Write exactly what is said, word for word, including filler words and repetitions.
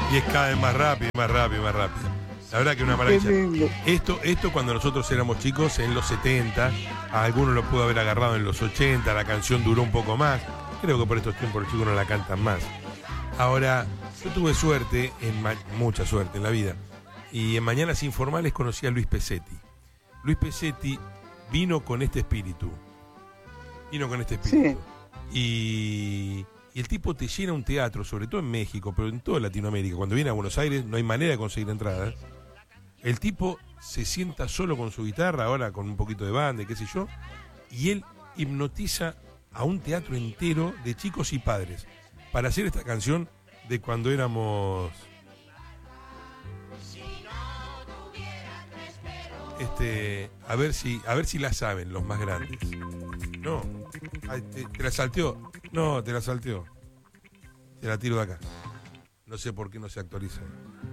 Y es cada vez más rápido, más rápido, más rápido. La verdad que es una maravilla. Esto, esto cuando nosotros éramos chicos, en los setenta, a algunos lo pudo haber agarrado en los ochenta, la canción duró un poco más. Creo que por estos tiempos los chicos no la cantan más. Ahora, yo tuve suerte, en ma- mucha suerte en la vida, y en Mañanas Informales conocí a Luis Pesetti. Luis Pesetti vino con este espíritu. Vino con este espíritu. Sí. Y... Y el tipo te llena un teatro, sobre todo en México, pero en toda Latinoamérica. Cuando viene a Buenos Aires no hay manera de conseguir entradas. El tipo se sienta solo con su guitarra, ahora con un poquito de banda y qué sé yo, y él hipnotiza a un teatro entero de chicos y padres para hacer esta canción de cuando éramos... Este, a ver si, a ver si la saben los más grandes. No, ay, te, te la salteó. No, te la salteó. Te la tiro de acá. No sé por qué no se actualiza.